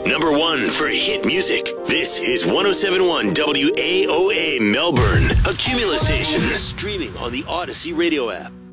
Number one for hit music. This is 107.1 WAOA Melbourne, a Cumulus station. Streaming on the Odyssey radio app.